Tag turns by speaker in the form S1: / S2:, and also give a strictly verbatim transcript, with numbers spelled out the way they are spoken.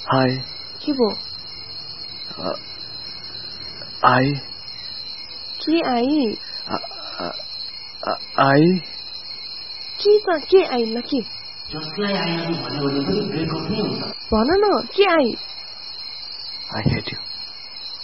S1: Hi.
S2: के भो?
S1: Uh, I.
S2: के I?
S1: Uh, uh, uh, I.
S2: के त के आई न के?
S3: जसलाई आई भन्यो भने पनि ब्रेकअप नै हुन्छ।
S2: भन न के आई?
S1: I hate you.